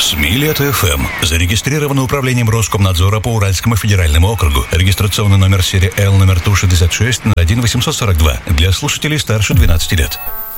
СМИ-Лето ФМ. Зарегистрировано управлением Роскомнадзора по Уральскому федеральному округу. Регистрационный номер серии Л, номер ТУ-66 01 842 для слушателей старше 12 лет.